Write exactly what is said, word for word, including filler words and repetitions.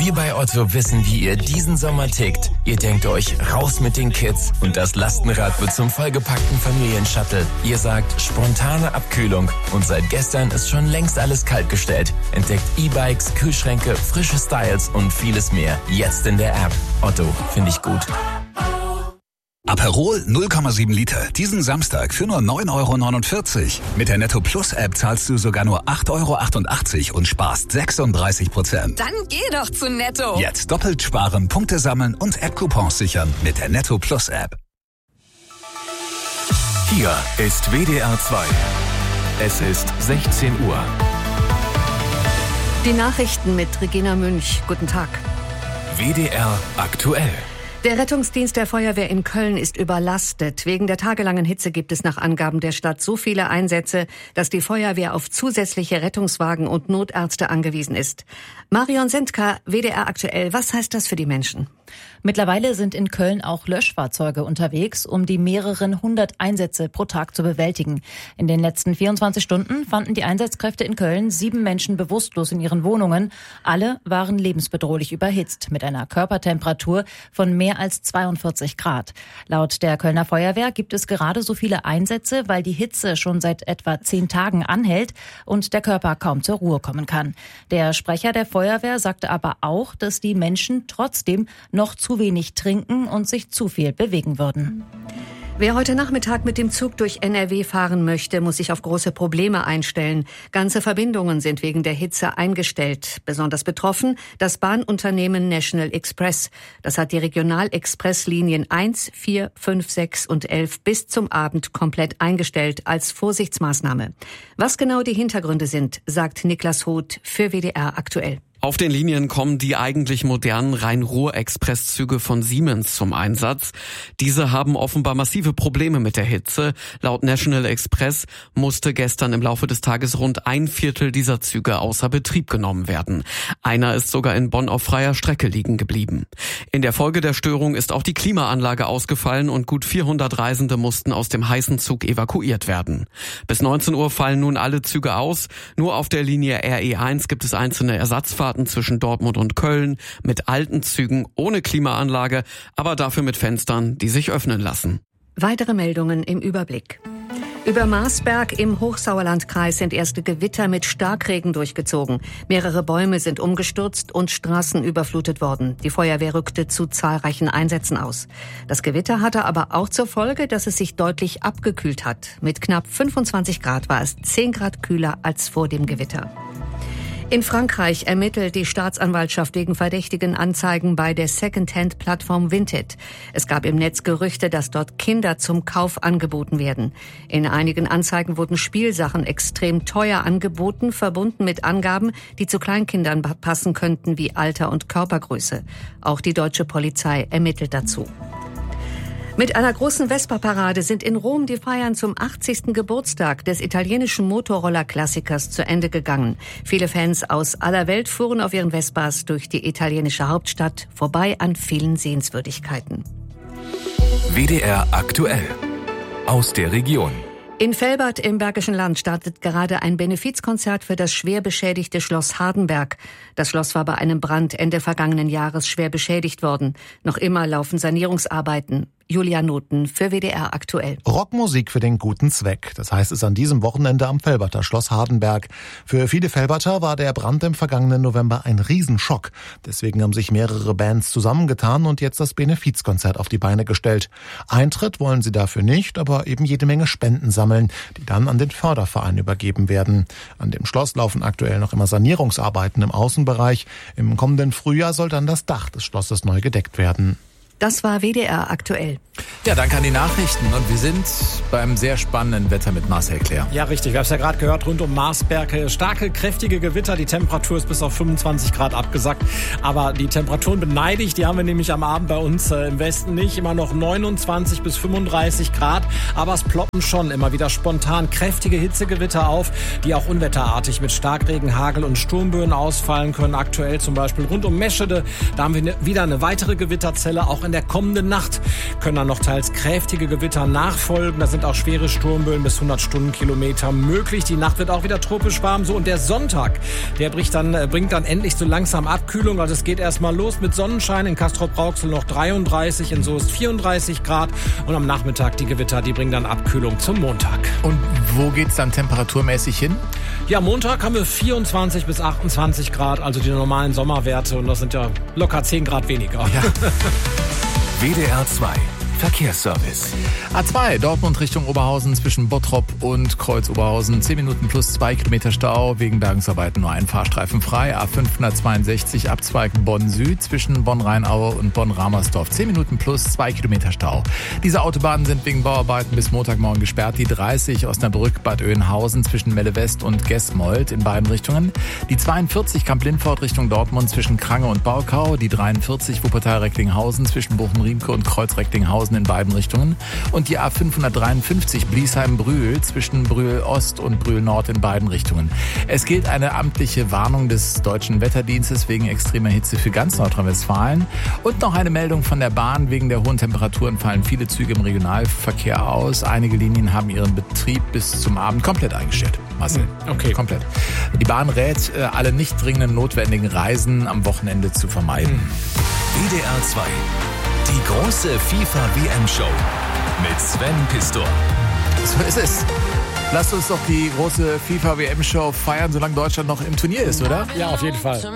Wir bei Otto wissen, wie ihr diesen Sommer tickt. Ihr denkt euch, raus mit den Kids und das Lastenrad wird zum vollgepackten Familienshuttle. Ihr sagt, spontane Abkühlung und seit gestern ist schon längst alles kaltgestellt. Entdeckt E-Bikes, Kühlschränke, frische Styles und vieles mehr. Jetzt in der App. Otto, finde ich gut. Aperol null Komma sieben Liter, diesen Samstag für nur neun Euro neunundvierzig. Mit der Netto Plus App zahlst du sogar nur acht Euro achtundachtzig und sparst sechsunddreißig Prozent. Dann geh doch zu Netto. Jetzt doppelt sparen, Punkte sammeln und App-Coupons sichern mit der Netto Plus App. Hier ist W D R zwei. Es ist sechzehn Uhr. Die Nachrichten mit Regina Münch. Guten Tag. W D R aktuell. Der Rettungsdienst der Feuerwehr in Köln ist überlastet. Wegen der tagelangen Hitze gibt es nach Angaben der Stadt so viele Einsätze, dass die Feuerwehr auf zusätzliche Rettungswagen und Notärzte angewiesen ist. Marion Sendka, W D R aktuell. Was heißt das für die Menschen? Mittlerweile sind in Köln auch Löschfahrzeuge unterwegs, um die mehreren hundert Einsätze pro Tag zu bewältigen. In den letzten vierundzwanzig Stunden fanden die Einsatzkräfte in Köln sieben Menschen bewusstlos in ihren Wohnungen. Alle waren lebensbedrohlich überhitzt mit einer Körpertemperatur von mehr als zweiundvierzig Grad. Laut der Kölner Feuerwehr gibt es gerade so viele Einsätze, weil die Hitze schon seit etwa zehn Tagen anhält und der Körper kaum zur Ruhe kommen kann. Der Sprecher der Feuerwehr sagte aber auch, dass die Menschen trotzdem noch zu wenig trinken und sich zu viel bewegen würden. Wer heute Nachmittag mit dem Zug durch N R W fahren möchte, muss sich auf große Probleme einstellen. Ganze Verbindungen sind wegen der Hitze eingestellt. Besonders betroffen das Bahnunternehmen National Express. Das hat die Regionalexpresslinien eins, vier, fünf, sechs und elf bis zum Abend komplett eingestellt als Vorsichtsmaßnahme. Was genau die Hintergründe sind, sagt Niklas Hoth für W D R aktuell. Auf den Linien kommen die eigentlich modernen Rhein-Ruhr-Expresszüge von Siemens zum Einsatz. Diese haben offenbar massive Probleme mit der Hitze. Laut National Express musste gestern im Laufe des Tages rund ein Viertel dieser Züge außer Betrieb genommen werden. Einer ist sogar in Bonn auf freier Strecke liegen geblieben. In der Folge der Störung ist auch die Klimaanlage ausgefallen und gut vierhundert Reisende mussten aus dem heißen Zug evakuiert werden. Bis neunzehn Uhr fallen nun alle Züge aus. Nur auf der Linie R E eins gibt es einzelne Ersatzfahrten zwischen Dortmund und Köln mit alten Zügen ohne Klimaanlage, aber dafür mit Fenstern, die sich öffnen lassen. Weitere Meldungen im Überblick. Über Marsberg im Hochsauerlandkreis sind erste Gewitter mit Starkregen durchgezogen. Mehrere Bäume sind umgestürzt und Straßen überflutet worden. Die Feuerwehr rückte zu zahlreichen Einsätzen aus. Das Gewitter hatte aber auch zur Folge, dass es sich deutlich abgekühlt hat. Mit knapp fünfundzwanzig Grad war es zehn Grad kühler als vor dem Gewitter. In Frankreich ermittelt die Staatsanwaltschaft wegen verdächtigen Anzeigen bei der Secondhand-Plattform Vinted. Es gab im Netz Gerüchte, dass dort Kinder zum Kauf angeboten werden. In einigen Anzeigen wurden Spielsachen extrem teuer angeboten, verbunden mit Angaben, die zu Kleinkindern passen könnten, wie Alter und Körpergröße. Auch die deutsche Polizei ermittelt dazu. Mit einer großen Vespa-Parade sind in Rom die Feiern zum achtzigsten Geburtstag des italienischen Motorroller-Klassikers zu Ende gegangen. Viele Fans aus aller Welt fuhren auf ihren Vespas durch die italienische Hauptstadt, vorbei an vielen Sehenswürdigkeiten. W D R aktuell. Aus der Region. In Velbert im Bergischen Land startet gerade ein Benefizkonzert für das schwer beschädigte Schloss Hardenberg. Das Schloss war bei einem Brand Ende vergangenen Jahres schwer beschädigt worden. Noch immer laufen Sanierungsarbeiten. Julia Noten für W D R aktuell. Rockmusik für den guten Zweck. Das heißt es an diesem Wochenende am Velberter Schloss Hardenberg. Für viele Velberter war der Brand im vergangenen November ein Riesenschock. Deswegen haben sich mehrere Bands zusammengetan und jetzt das Benefizkonzert auf die Beine gestellt. Eintritt wollen sie dafür nicht, aber eben jede Menge Spenden sammeln, die dann an den Förderverein übergeben werden. An dem Schloss laufen aktuell noch immer Sanierungsarbeiten im Außenbereich. Im kommenden Frühjahr soll dann das Dach des Schlosses neu gedeckt werden. Das war W D R aktuell. Ja, danke an die Nachrichten. Und wir sind beim sehr spannenden Wetter mit Marcel Claire. Ja, richtig. Wir haben es ja gerade gehört, rund um Marsberg. Starke, kräftige Gewitter. Die Temperatur ist bis auf fünfundzwanzig Grad abgesackt. Aber die Temperaturen beneide ich. Die haben wir nämlich am Abend bei uns äh, im Westen nicht. Immer noch neunundzwanzig bis fünfunddreißig Grad. Aber es ploppen schon immer wieder spontan kräftige Hitzegewitter auf, die auch unwetterartig mit Starkregen, Hagel und Sturmböen ausfallen können. Aktuell zum Beispiel rund um Meschede. Da haben wir ne, wieder eine weitere Gewitterzelle. Auch in der kommenden Nacht können dann noch teils kräftige Gewitter nachfolgen. Da sind auch schwere Sturmböen bis hundert Stundenkilometer möglich. Die Nacht wird auch wieder tropisch warm. So, und der Sonntag, der bringt dann, äh, bringt dann endlich so langsam Abkühlung. Also es geht erstmal los mit Sonnenschein. In Castrop-Rauxel noch dreiunddreißig, in Soest vierunddreißig Grad. Und am Nachmittag die Gewitter, die bringen dann Abkühlung zum Montag. Und wo geht's dann temperaturmäßig hin? Ja, Montag haben wir vierundzwanzig bis achtundzwanzig Grad, also die normalen Sommerwerte. Und das sind ja locker zehn Grad weniger. Ja. W D R zwei Verkehrsservice. A zwei, Dortmund Richtung Oberhausen zwischen Bottrop und Kreuz Oberhausen. zehn Minuten plus zwei Kilometer Stau. Wegen Bergungsarbeiten nur ein Fahrstreifen frei. A fünfhundertzweiundsechzig, Abzweig Bonn-Süd zwischen Bonn-Rheinaue und Bonn-Ramersdorf. zehn Minuten plus zwei Kilometer Stau. Diese Autobahnen sind wegen Bauarbeiten bis Montagmorgen gesperrt. Die dreißig Osnabrück-Bad Oeynhausen zwischen Melle-West und Gesmold in beiden Richtungen. Die zweiundvierzig Kamp-Lindfort Richtung Dortmund zwischen Krange und Baukau. Die dreiundvierzig Wuppertal-Recklinghausen zwischen Bochum-Riemke und Kreuz-Recklinghausen in beiden Richtungen. Und die A fünfhundertdreiundfünfzig Bliesheim-Brühl zwischen Brühl-Ost und Brühl-Nord in beiden Richtungen. Es gilt eine amtliche Warnung des Deutschen Wetterdienstes wegen extremer Hitze für ganz Nordrhein-Westfalen. Und noch eine Meldung von der Bahn. Wegen der hohen Temperaturen fallen viele Züge im Regionalverkehr aus. Einige Linien haben ihren Betrieb bis zum Abend komplett eingestellt. Marcel. Okay. Komplett. Die Bahn rät, alle nicht dringenden notwendigen Reisen am Wochenende zu vermeiden. W D R zwei. Die große FIFA-W M-Show mit Sven Pistor. So ist es. Lasst uns doch die große FIFA-W M-Show feiern, solange Deutschland noch im Turnier ist, oder? Ja, auf jeden Fall.